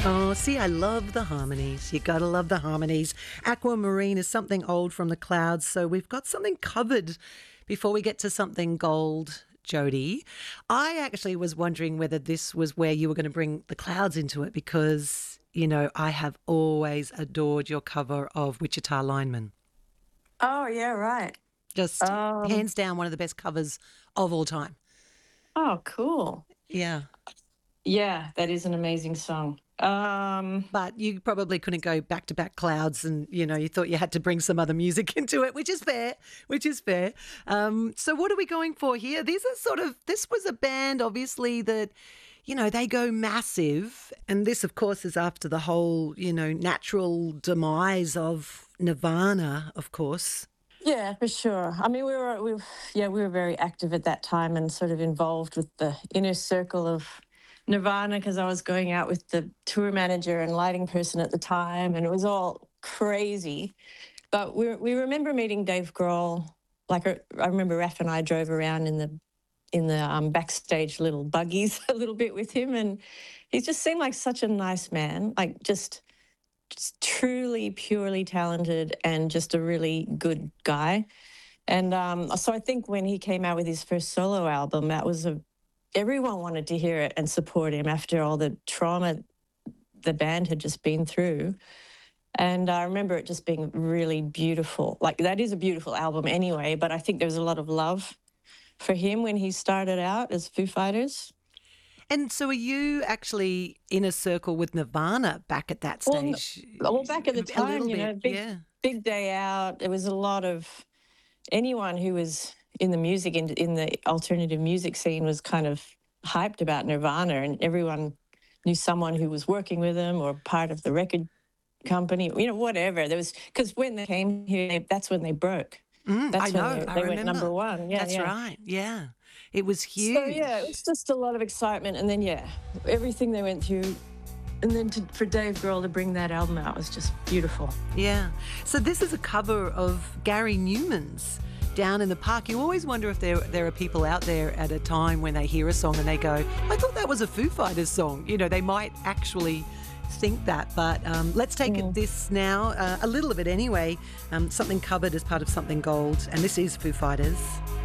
Oh, see, I love the harmonies. You gotta love the harmonies. Aquamarine is something old from the clouds, so we've got something covered before we get to something gold, Jody. I actually was wondering whether this was where you were going to bring the clouds into it because, I have always adored your cover of Wichita Lineman. Oh, yeah, right. Just Um, hands down one of the best covers of all time. oh, cool. Yeah. Yeah, that is an amazing song. But you probably couldn't go back to back clouds and, you thought you had to bring some other music into it, which is fair, which is fair. So what are we going for here? This was a band, obviously, that, they go massive. And this, of course, is after the whole, natural demise of Nirvana, of course. Yeah, for sure. I mean, we were very active at that time and sort of involved with the inner circle of Nirvana because I was going out with the tour manager and lighting person at the time, and it was all crazy. But we remember meeting Dave Grohl. I remember Raph and I drove around in the backstage little buggies a little bit with him, and he just seemed like such a nice man, like just truly purely talented and just a really good guy. And so I think when he came out with his first solo album, everyone wanted to hear it and support him after all the trauma the band had just been through. And I remember it just being really beautiful. Like, that is a beautiful album anyway, but I think there was a lot of love for him when he started out as Foo Fighters. And so are you actually in a circle with Nirvana back at that Well, stage? back at the A time, little bit, big yeah. big day out. There was a lot of anyone who was in the music in the alternative music scene was kind of hyped about Nirvana, and everyone knew someone who was working with them or part of the record company, whatever. There was, because when they came here, that's when they broke. I That's when know, I they went remember. number one. Yeah, That's yeah. right, yeah. It was So yeah, it huge. was just a lot of excitement, and then everything they went through, and then for Dave Grohl to bring that album out was just beautiful. Yeah. So this is a cover of Gary Newman's Down in the Park. You always wonder if there are people out there at a time when they hear a song and they go, I thought that was a Foo Fighters song. They might actually think that, but let's take this now, a little of it anyway, something covered as part of Something Gold, and this is Foo Fighters.